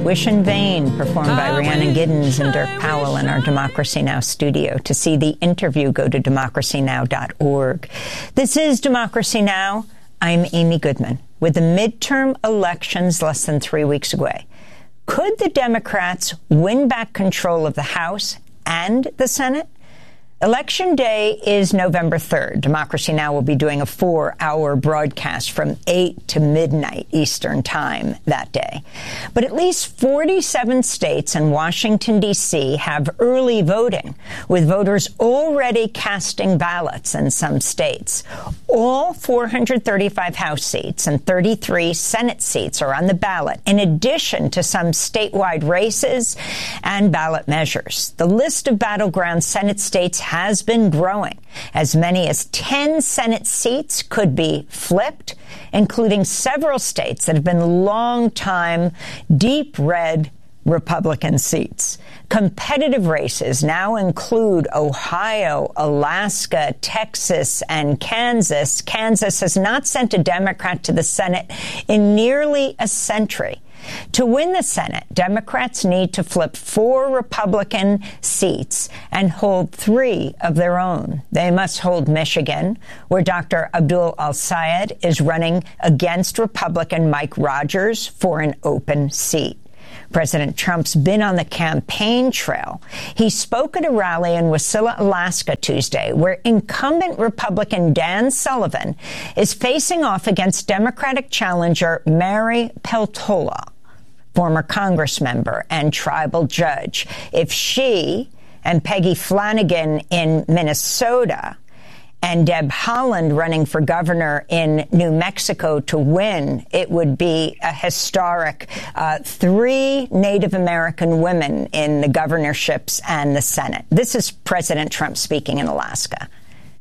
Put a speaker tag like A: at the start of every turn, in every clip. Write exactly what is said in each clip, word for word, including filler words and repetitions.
A: Wish in Vain, performed by Rhiannon Giddens and Dirk Powell in our Democracy Now! Studio. To see the interview, go to democracy now dot org. This is Democracy Now! I'm Amy Goodman. With the midterm elections less than three weeks away, could the Democrats win back control of the House and the Senate? Election Day is November third. Democracy Now! Will be doing a four-hour broadcast from eight to midnight Eastern Time that day. But at least forty-seven states and Washington, D C have early voting, with voters already casting ballots in some states. All four hundred thirty-five House seats and thirty-three Senate seats are on the ballot, in addition to some statewide races and ballot measures. The list of battleground Senate states has been growing. As many as ten Senate seats could be flipped, including several states that have been long-time deep red Republican seats. Competitive races now include Ohio, Alaska, Texas, and Kansas. Kansas has not sent a Democrat to the Senate in nearly a century. To win the Senate, Democrats need to flip four Republican seats and hold three of their own. They must hold Michigan, where Doctor Abdul Al-Sayed is running against Republican Mike Rogers for an open seat. President Trump's been on the campaign trail. He spoke at a rally in Wasilla, Alaska Tuesday, where incumbent Republican Dan Sullivan is facing off against Democratic challenger Mary Peltola, former Congress member and tribal judge. If she and Peggy Flanagan in Minnesota and Deb Haaland running for governor in New Mexico to win, it would be a historic uh, three Native American women in the governorships and the Senate. This is President Trump speaking in Alaska.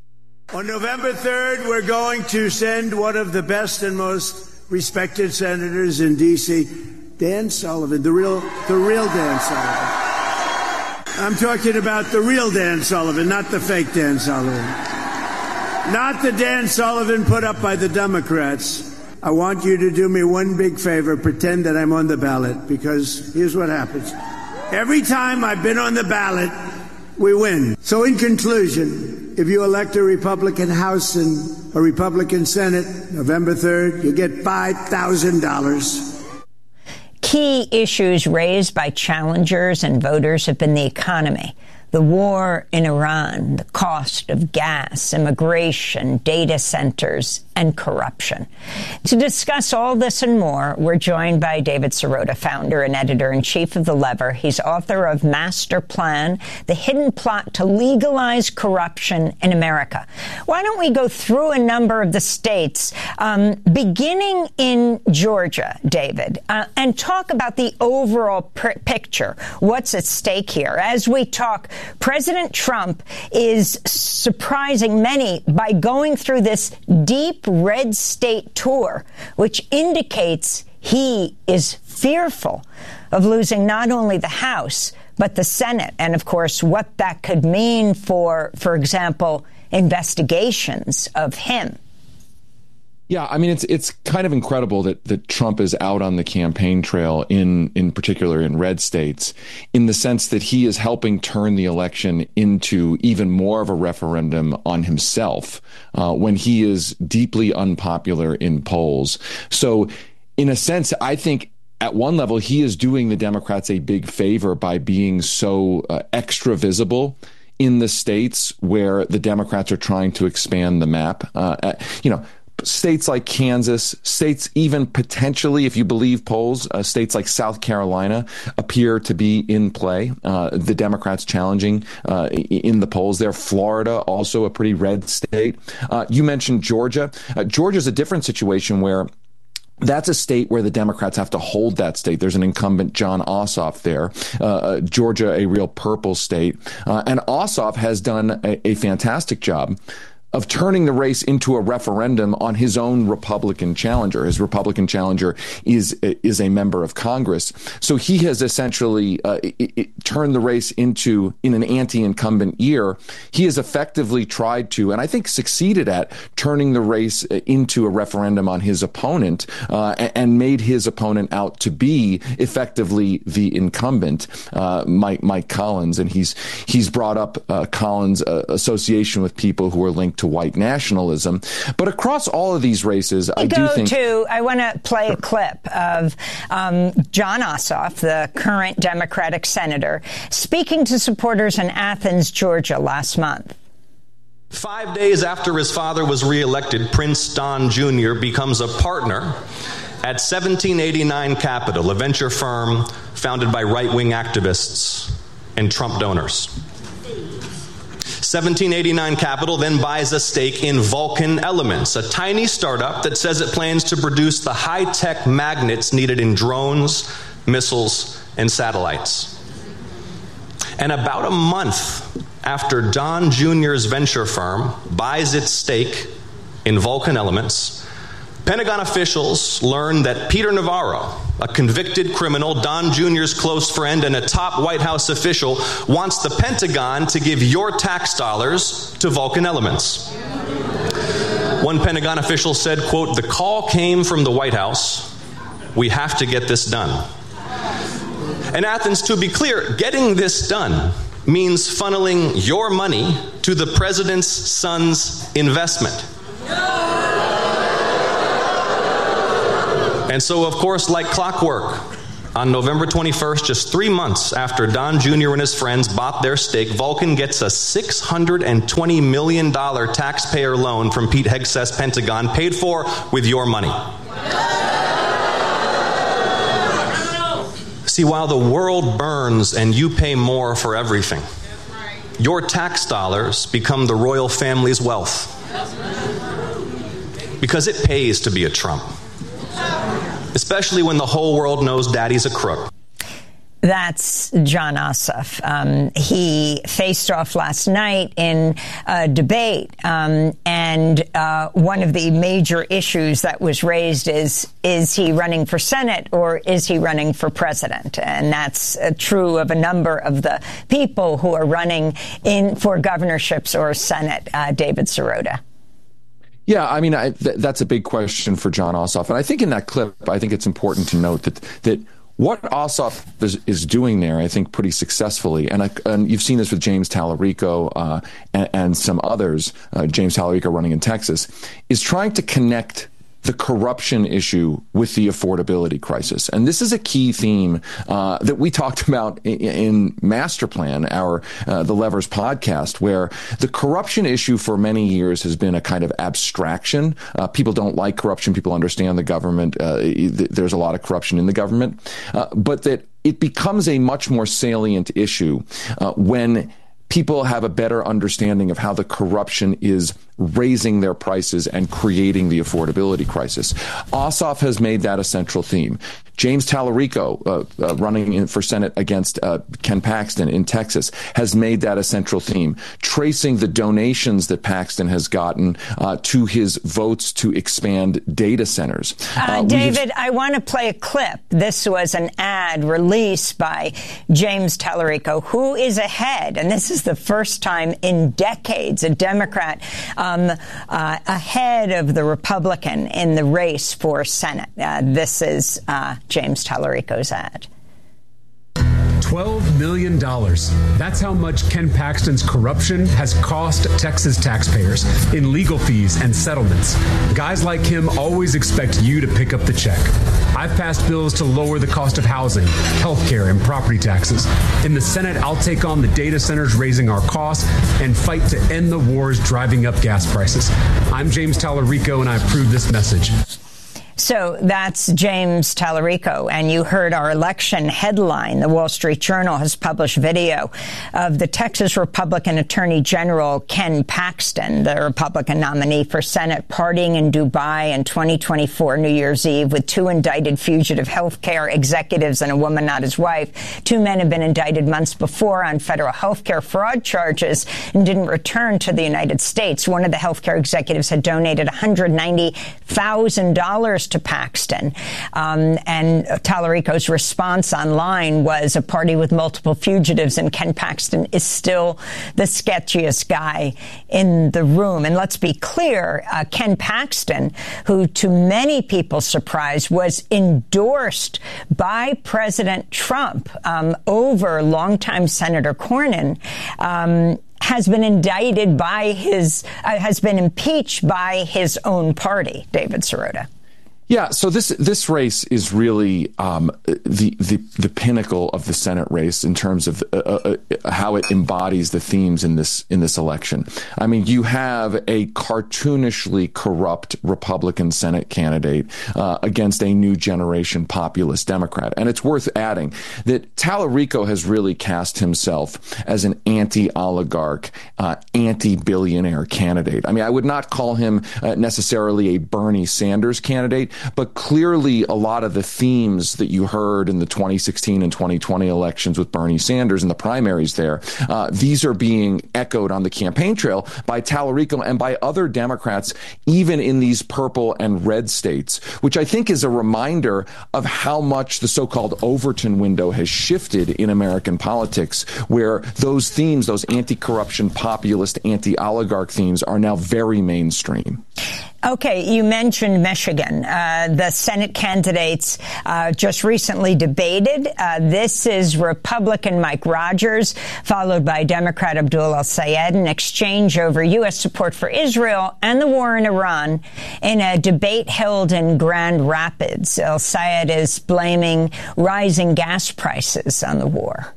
B: On November third, we're going to send one of the best and most respected senators in D C, Dan Sullivan, the real, the real Dan Sullivan. I'm talking about the real Dan Sullivan, not the fake Dan Sullivan. Not the Dan Sullivan put up by the Democrats. I want you to do me one big favor, pretend that I'm on the ballot, because here's what happens. Every time I've been on the ballot, we win. So in conclusion, if you elect a Republican House and a Republican Senate, November third, you get five thousand dollars.
A: Key issues raised by challengers and voters have been the economy, the war in Iran, the cost of gas, immigration, data centers, and corruption. To discuss all this and more, we're joined by David Sirota, founder and editor-in-chief of The Lever. He's author of Master Plan, The Hidden Plot to Legalize Corruption in America. Why don't we go through a number of the states, um, beginning in Georgia, David, uh, and talk about the overall pr- picture. What's at stake here? As we talk, President Trump is surprising many by going through this deep red state tour, which indicates he is fearful of losing not only the House, but the Senate. And, of course, what that could mean for, for example, investigations of him.
C: Yeah, I mean, it's it's kind of incredible that, that Trump is out on the campaign trail, in in particular in red states, in the sense that he is helping turn the election into even more of a referendum on himself uh, when he is deeply unpopular in polls. So in a sense, I think at one level, he is doing the Democrats a big favor by being so uh, extra visible in the states where the Democrats are trying to expand the map. Uh, you know, states like Kansas, states even potentially, if you believe polls, uh, states like South Carolina appear to be in play. Uh, the Democrats challenging uh, in the polls there. Florida, also a pretty red state. Uh, you mentioned Georgia. Uh, Georgia's a different situation where that's a state where the Democrats have to hold that state. There's an incumbent, Jon Ossoff, there. Uh, Georgia, a real purple state. Uh, and Ossoff has done a, a fantastic job of turning the race into a referendum on his own Republican challenger. His Republican challenger is is a member of Congress. So he has essentially uh, it, it turned the race into, in an anti-incumbent year, he has effectively tried to, and I think succeeded at, turning the race into a referendum on his opponent uh, and made his opponent out to be effectively the incumbent, uh, Mike, Mike Collins. And he's he's brought up uh, Collins' uh, association with people who are linked to white nationalism. But across all of these races, I do think...
A: To, I want to play a clip of um, Jon Ossoff, the current Democratic senator, speaking to supporters in Athens, Georgia last month.
D: Five days after his father was reelected, Prince Don Junior becomes a partner at seventeen eighty-nine Capital, a venture firm founded by right-wing activists and Trump donors. seventeen eighty-nine Capital then buys a stake in Vulcan Elements, a tiny startup that says it plans to produce the high-tech magnets needed in drones, missiles, and satellites. And about a month after Don Junior's venture firm buys its stake in Vulcan Elements, Pentagon officials learn that Peter Navarro, a convicted criminal, Don Junior's close friend, and a top White House official, wants the Pentagon to give your tax dollars to Vulcan Elements. One Pentagon official said, quote, "The call came from the White House. We have to get this done." And Athens, to be clear, getting this done means funneling your money to the president's son's investment. And so, of course, like clockwork, on November twenty-first, just three months after Don Junior and his friends bought their stake, Vulcan gets a six hundred twenty million dollars taxpayer loan from Pete Hegseth's Pentagon, paid for with your money. See, while the world burns and you pay more for everything, your tax dollars become the royal family's wealth. Because it pays to be a Trump. Especially when the whole world knows daddy's a crook.
A: That's Jon Ossoff. Um, he faced off last night in a debate, um, and uh, one of the major issues that was raised is, is he running for Senate or is he running for president? And that's uh, true of a number of the people who are running in for governorships or Senate. Uh, David Sirota.
C: Yeah, I mean, I, th- that's a big question for Jon Ossoff. And I think in that clip, I think it's important to note that that what Ossoff is, is doing there, I think, pretty successfully, and, I, and you've seen this with James Tallarico uh, and, and some others, uh, James Tallarico running in Texas, is trying to connect the corruption issue with the affordability crisis. And this is a key theme uh, that we talked about in, in Master Plan, our uh, The Levers podcast, where the corruption issue for many years has been a kind of abstraction. Uh, people don't like corruption. People understand the government. Uh, there's a lot of corruption in the government. Uh, but that it becomes a much more salient issue uh, when people have a better understanding of how the corruption is raising their prices and creating the affordability crisis. Ossoff has made that a central theme. James Tallarico, uh, uh, running in for Senate against uh, Ken Paxton in Texas, has made that a central theme, tracing the donations that Paxton has gotten uh, to his votes to expand data centers.
A: Uh, uh, David, have... I want to play a clip. This was an ad released by James Tallarico, who is ahead, and this is the first time in decades a Democrat um, uh, ahead of the Republican in the race for Senate. Uh, this is uh, James Tallarico's ad.
E: twelve million dollars. That's how much Ken Paxton's corruption has cost Texas taxpayers in legal fees and settlements. Guys like him always expect you to pick up the check. I've passed bills to lower the cost of housing, healthcare, and property taxes. In the Senate, I'll take on the data centers raising our costs and fight to end the wars driving up gas prices. I'm James Tallarico, and I approve this message.
A: So that's James Tallarico, and you heard our election headline. The Wall Street Journal has published video of the Texas Republican Attorney General Ken Paxton, the Republican nominee for Senate, partying in Dubai in twenty twenty-four New Year's Eve with two indicted fugitive health care executives and a woman not his wife. Two men have been indicted months before on federal health care fraud charges and didn't return to the United States. One of the health care executives had donated one hundred ninety thousand dollars to Paxton. Um, and Tallarico's response online was a party with multiple fugitives, and Ken Paxton is still the sketchiest guy in the room. And let's be clear, uh, Ken Paxton, who to many people's surprise was endorsed by President Trump um, over longtime Senator Cornyn, um, has been indicted by his, uh, has been impeached by his own party. David Sirota.
C: Yeah, so this this race is really um, the the the pinnacle of the Senate race in terms of uh, uh, how it embodies the themes in this in this election. I mean, you have a cartoonishly corrupt Republican Senate candidate uh, against a new generation populist Democrat, and it's worth adding that Tallarico has really cast himself as an anti-oligarch, uh, anti-billionaire candidate. I mean, I would not call him uh, necessarily a Bernie Sanders candidate, but clearly a lot of the themes that you heard in the twenty sixteen and twenty twenty elections with Bernie Sanders and the primaries there, uh, these are being echoed on the campaign trail by Tallarico and by other Democrats, even in these purple and red states, which I think is a reminder of how much the so-called Overton window has shifted in American politics, where those themes, those anti-corruption, populist, anti-oligarch themes are now very mainstream.
A: Okay, you mentioned Michigan. Uh, the Senate candidates uh, just recently debated. Uh, this is Republican Mike Rogers, followed by Democrat Abdul El-Sayed, an exchange over U S support for Israel and the war in Iran in a debate held in Grand Rapids. El-Sayed is blaming rising gas prices on the war.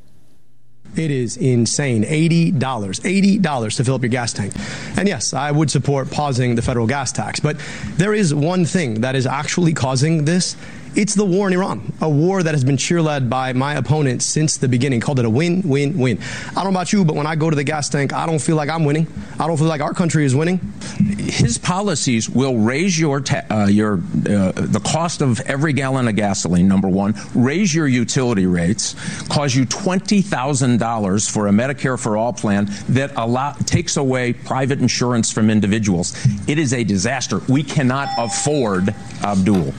F: It is insane. eighty dollars. eighty dollars to fill up your gas tank. And yes, I would support pausing the federal gas tax. But there is one thing that is actually causing this. It's the war in Iran, a war that has been cheerled by my opponent since the beginning, called it a win, win, win. I don't know about you, but when I go to the gas tank, I don't feel like I'm winning. I don't feel like our country is winning.
G: His policies will raise your ta- uh, your uh, the cost of every gallon of gasoline, number one, raise your utility rates, cause you twenty thousand dollars for a Medicare for All plan that allow, takes away private insurance from individuals. It is a disaster. We cannot afford Abdul.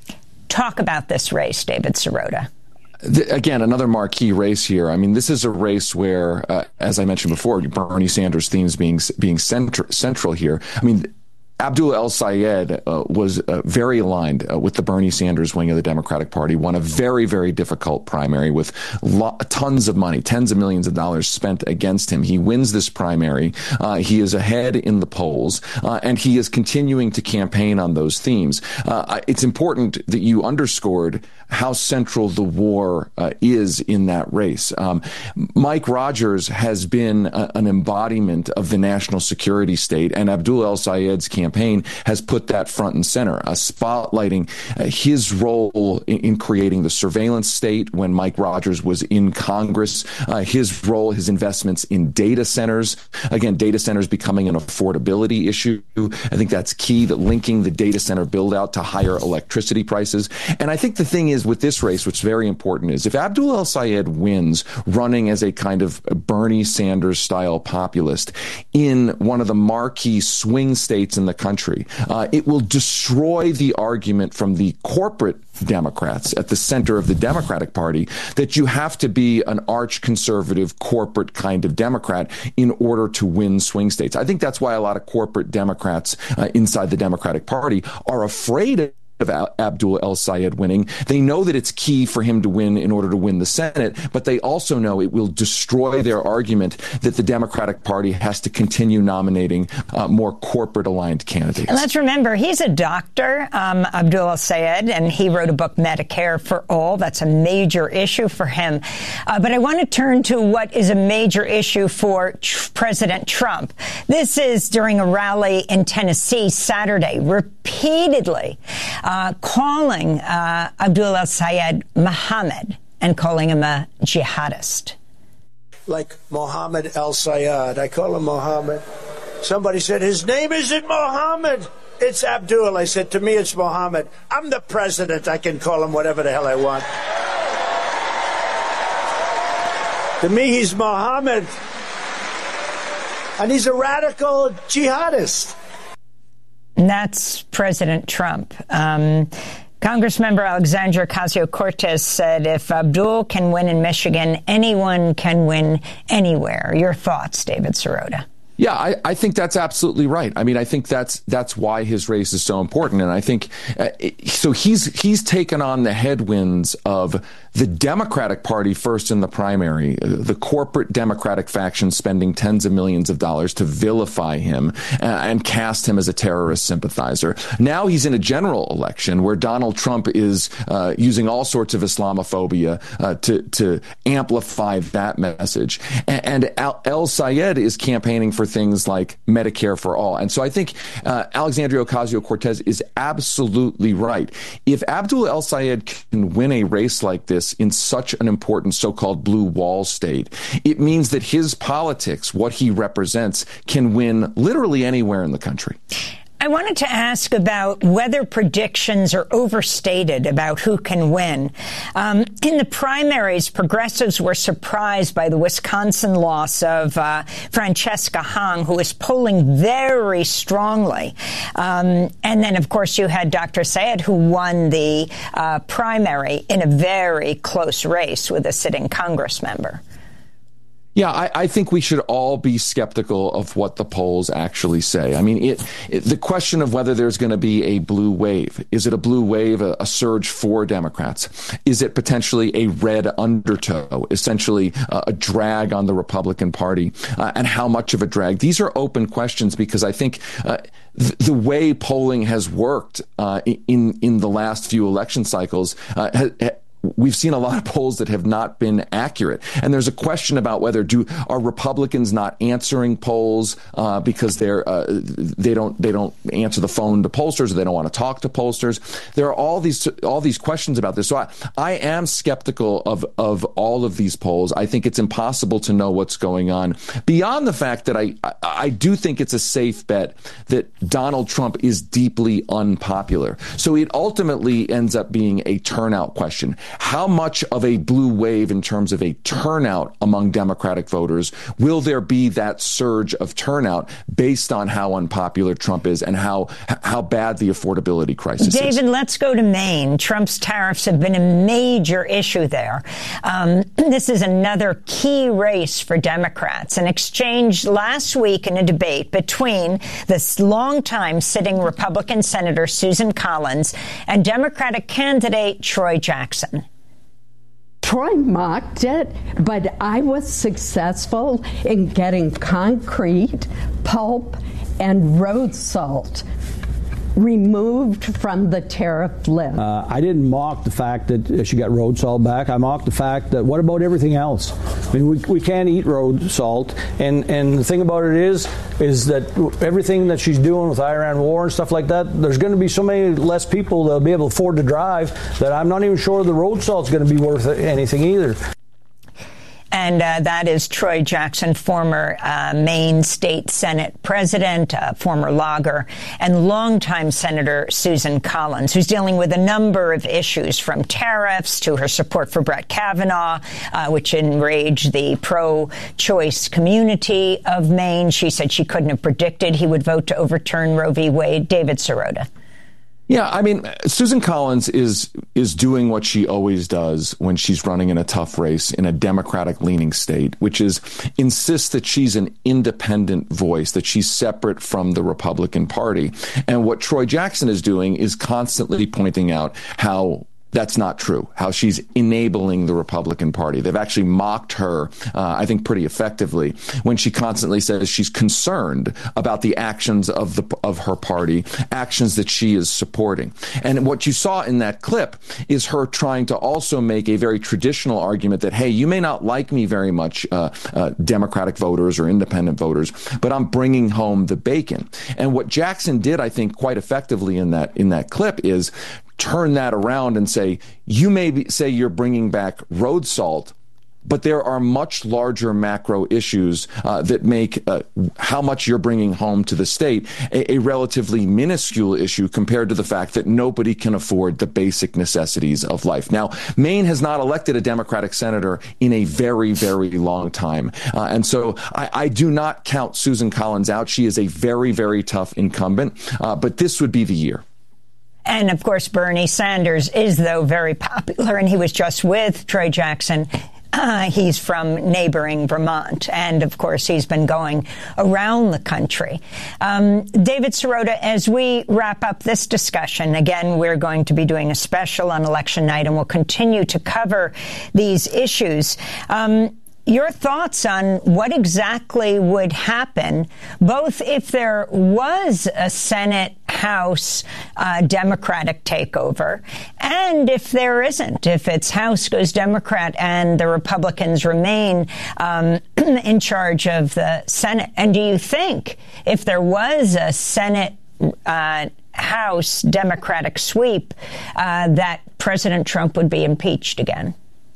A: Talk about this race, David Sirota.
C: Again, another marquee race here. I mean, this is a race where, uh, as I mentioned before, Bernie Sanders' themes being being centr- central here. I mean, Abdul El-Sayed uh, was uh, very aligned uh, with the Bernie Sanders wing of the Democratic Party, won a very, very difficult primary with lo- tons of money, tens of millions of dollars spent against him. He wins this primary. Uh, he is ahead in the polls, uh, and he is continuing to campaign on those themes. Uh, it's important that you underscored how central the war uh, is in that race. Um, Mike Rogers has been a, an embodiment of the national security state, and Abdul El-Sayed's campaign campaign has put that front and center, uh, spotlighting uh, his role in, in creating the surveillance state when Mike Rogers was in Congress, uh, his role, his investments in data centers. Again, data centers becoming an affordability issue. I think that's key, that linking the data center build out to higher electricity prices. And I think the thing is with this race, what's very important is if Abdul El-Sayed wins running as a kind of Bernie Sanders style populist in one of the marquee swing states in the country, uh, it will destroy the argument from the corporate Democrats at the center of the Democratic Party that you have to be an arch conservative corporate kind of Democrat in order to win swing states. I think that's why a lot of corporate Democrats uh, inside the Democratic Party are afraid of of Abdul El-Sayed winning. They know that it's key for him to win in order to win the Senate, but they also know it will destroy their argument that the Democratic Party has to continue nominating uh, more corporate-aligned candidates.
A: And let's remember, he's a doctor, um, Abdul El-Sayed, and he wrote a book, Medicare for All. That's a major issue for him. Uh, but I want to turn to what is a major issue for tr- President Trump. This is during a rally in Tennessee Saturday. Re- repeatedly uh, calling uh, Abdul el-Sayed Mohammed and calling him a jihadist.
B: Like Mohammed el-Sayed. I call him Mohammed. Somebody said, his name isn't Mohammed. It's Abdul. I said, to me, it's Mohammed. I'm the president. I can call him whatever the hell I want. To me, he's Mohammed. And he's a radical jihadist.
A: And that's President Trump. Um, Congressmember Alexandria Ocasio-Cortez said if Abdul can win in Michigan, anyone can win anywhere. Your thoughts, David Sirota?
C: Yeah, I, I think that's absolutely right. I mean, I think that's that's why his race is so important. And I think uh, it, so he's he's taken on the headwinds of the Democratic Party first in the primary, uh, the corporate Democratic faction spending tens of millions of dollars to vilify him uh, and cast him as a terrorist sympathizer. Now he's in a general election where Donald Trump is uh, using all sorts of Islamophobia uh, to, to amplify that message. And, and el-Sayed is campaigning for things like Medicare for all. And so I think uh, Alexandria Ocasio-Cortez is absolutely right. If Abdul el-Sayed can win a race like this in such an important so-called blue wall state, it means that his politics, what he represents, can win literally anywhere in the country.
A: I wanted to ask about whether predictions are overstated about who can win. Um, in the primaries, progressives were surprised by the Wisconsin loss of uh, Francesca Hong, who is polling very strongly. Um, and then, of course, you had Doctor Sayed, who won the uh, primary in a very close race with a sitting Congress member.
C: Yeah, I, I think we should all be skeptical of what the polls actually say. I mean, it, it, the question of whether there's going to be a blue wave. Is it a blue wave, a, a surge for Democrats? Is it potentially a red undertow, essentially uh, a drag on the Republican Party? Uh, and how much of a drag? These are open questions because I think uh, th- the way polling has worked uh, in, in the last few election cycles uh, ha- we've seen a lot of polls that have not been accurate. And there's a question about whether do are Republicans not answering polls uh, because they're uh, they don't they don't answer the phone to pollsters, or they don't want to talk to pollsters. There are all these all these questions about this. So I, I am skeptical of of all of these polls. I think it's impossible to know what's going on beyond the fact that I I, I do think it's a safe bet that Donald Trump is deeply unpopular. So it ultimately ends up being a turnout question. How much of a blue wave in terms of a turnout among Democratic voters will there be that surge of turnout based on how unpopular Trump is and how how bad the affordability crisis
A: David,
C: is?
A: David, let's go to Maine. Trump's tariffs have been a major issue there. Um, this is another key race for Democrats. An exchange last week in a debate between this longtime sitting Republican Senator Susan Collins and Democratic candidate Troy Jackson.
H: Troy mocked it, but I was successful in getting concrete, pulp, and road salt removed from the tariff list.
I: Uh, I didn't mock the fact that she got road salt back. I mocked the fact that what about everything else? I mean, we, we can't eat road salt. And, and the thing about it is, is that everything that she's doing with Iran war and stuff like that, there's going to be so many less people that'll be able to afford to drive that I'm not even sure the road salt's going to be worth anything either.
A: And uh, that is Troy Jackson, former uh, Maine State Senate president, uh, former logger, and longtime Senator Susan Collins, who's dealing with a number of issues from tariffs to her support for Brett Kavanaugh, uh, which enraged the pro-choice community of Maine. She said she couldn't have predicted he would vote to overturn Roe v. Wade. David Sirota.
C: Yeah, I mean, Susan Collins is is doing what she always does when she's running in a tough race in a Democratic-leaning state, which is insist that she's an independent voice, that she's separate from the Republican Party. And what Troy Jackson is doing is constantly pointing out how that's not true, how she's enabling the Republican Party. They've actually mocked her, uh, I think, pretty effectively when she constantly says she's concerned about the actions of the of her party, actions that she is supporting. And what you saw in that clip is her trying to also make a very traditional argument that, hey, you may not like me very much, uh, uh, Democratic voters or independent voters, but I'm bringing home the bacon. And what Jackson did, I think, quite effectively in that in that clip is turn that around and say, you may be, say you're bringing back road salt, but there are much larger macro issues uh, that make uh, how much you're bringing home to the state a, a relatively minuscule issue compared to the fact that nobody can afford the basic necessities of life. Now, Maine has not elected a Democratic senator in a very, very long time. Uh, and so I, I do not count Susan Collins out. She is a very, very tough incumbent, uh, but this would be the year.
A: And, of course, Bernie Sanders is, though, very popular, and he was just with Troy Jackson. Uh, he's from neighboring Vermont, and, of course, he's been going around the country. Um, David Sirota, as we wrap up this discussion, again, we're going to be doing a special on election night, and we'll continue to cover these issues. Um, Your thoughts on what exactly would happen, both if there was a Senate House uh, Democratic takeover and if there isn't, if it's House goes Democrat and the Republicans remain um, in charge of the Senate. And do you think if there was a Senate uh, House Democratic sweep uh, that President Trump would be impeached again?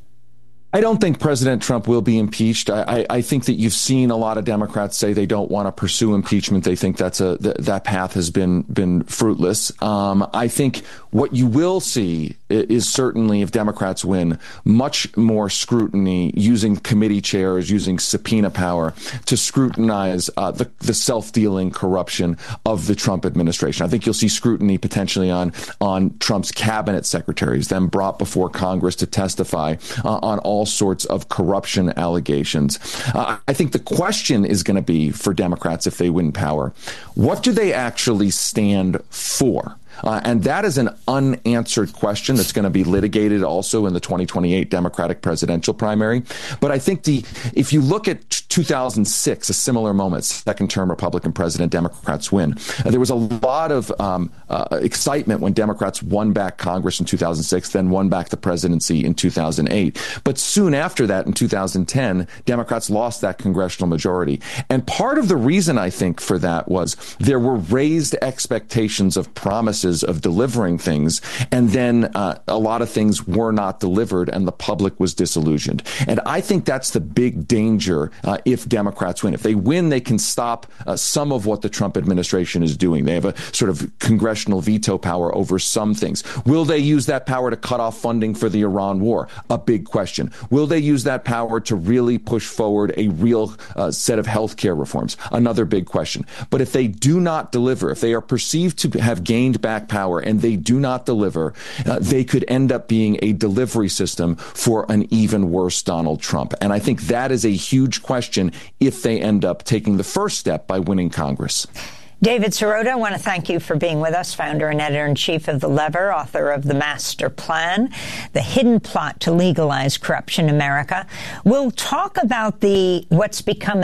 C: I don't think President Trump will be impeached. I, I, I think that you've seen a lot of Democrats say they don't want to pursue impeachment. They think that's a th- that path has been been fruitless. Um, I think what you will see is certainly, if Democrats win, much more scrutiny using committee chairs, using subpoena power to scrutinize uh, the, the self-dealing corruption of the Trump administration. I think you'll see scrutiny potentially on on Trump's cabinet secretaries, them brought before Congress to testify uh, on all sorts of corruption allegations. Uh, I think the question is going to be for Democrats if they win power, what do they actually stand for? Uh, and that is an unanswered question that's going to be litigated also in the twenty twenty-eight Democratic presidential primary. But I think the if you look at two thousand six, a similar moment, second term Republican president, Democrats win. Uh, there was a lot of um, uh, excitement when Democrats won back Congress in two thousand six, then won back the presidency in two thousand eight. But soon after that, in two thousand ten, Democrats lost that congressional majority. And part of the reason, I think, for that was there were raised expectations of promises of delivering things, and then uh, a lot of things were not delivered, and the public was disillusioned. And I think that's the big danger uh, if Democrats win. If they win, they can stop uh, some of what the Trump administration is doing. They have a sort of congressional veto power over some things. Will they use that power to cut off funding for the Iran war? A big question. Will they use that power to really push forward a real uh, set of health care reforms? Another big question. But if they do not deliver, if they are perceived to have gained back power and they do not deliver, uh, they could end up being a delivery system for an even worse Donald Trump. And I think that is a huge question if they end up taking the first step by winning Congress.
A: David Sirota, I want to thank you for being with us, founder and editor-in-chief of The Lever, author of The Master Plan, The Hidden Plot to Legalize Corruption in America. We'll talk about the what's become a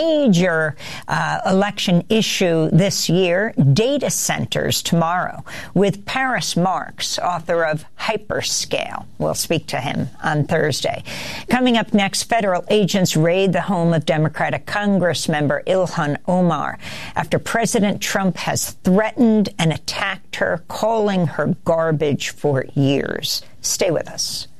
A: major uh, election issue this year, data centers, tomorrow, with Paris Marx, author of Hyperscale. We'll speak to him on Thursday. Coming up next, federal agents raid the home of Democratic Congress member Ilhan Omar after President Trump has threatened and attacked her, calling her garbage for years. Stay with us.